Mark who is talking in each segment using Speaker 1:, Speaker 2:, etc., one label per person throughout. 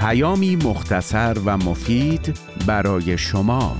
Speaker 1: پیامی مختصر و مفید برای شما.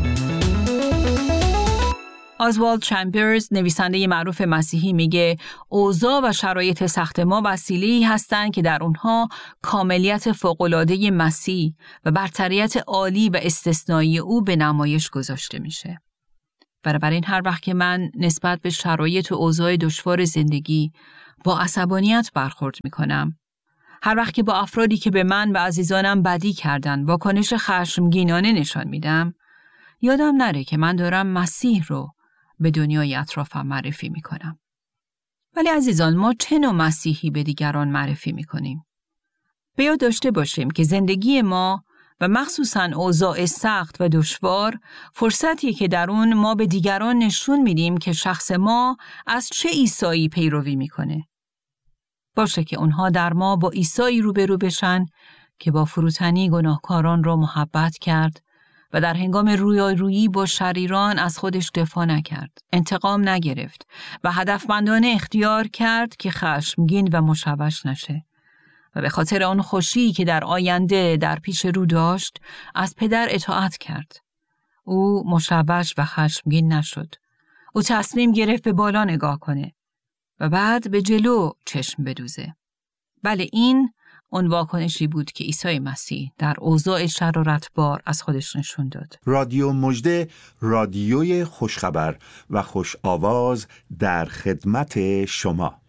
Speaker 2: آزوالد چمبرز، نویسنده معروف مسیحی، میگه اوضاع و شرایط سخت ما وسیله‌ای هستند که در اونها کاملیت فوق‌العاده مسیح و برتریت عالی و استثنایی او به نمایش گذاشته میشه. بنابراین هر وقت که من نسبت به شرایط و اوضاع دشوار زندگی با عصبانیت برخورد میکنم، هر وقت که با افرادی که به من و عزیزانم بدی کردن واکنش خشمگینانه نشان میدم، یادم نره که من دارم مسیح رو به دنیای اطرافم معرفی میکنم. ولی عزیزان، ما چه نوع مسیحی به دیگران معرفی میکنیم؟ به یاد داشته باشیم که زندگی ما و مخصوصاً اوضاع سخت و دشوار فرصتیه که در اون ما به دیگران نشون میدیم که شخص ما از چه عیسایی پیروی میکنه. باشه که اونها در ما با عیسایی روبرو بشن که با فروتنی گناهکاران را محبت کرد و در هنگام رویارویی با شریران از خودش دفاع نکرد، انتقام نگرفت و هدفمندانه اختیار کرد که خشمگین و مشوش نشه و به خاطر آن خوشی که در آینده در پیش رو داشت از پدر اطاعت کرد. او مشوش و خشمگین نشد. او تصمیم گرفت به بالا نگاه کنه و بعد به جلو چشم بدوزه. بله، این اون واکنشی بود که عیسی مسیح در اوضاع شرارتبار از خودش نشون داد.
Speaker 3: رادیو مژده، رادیوی خوشخبر و خوش آواز در خدمت شما.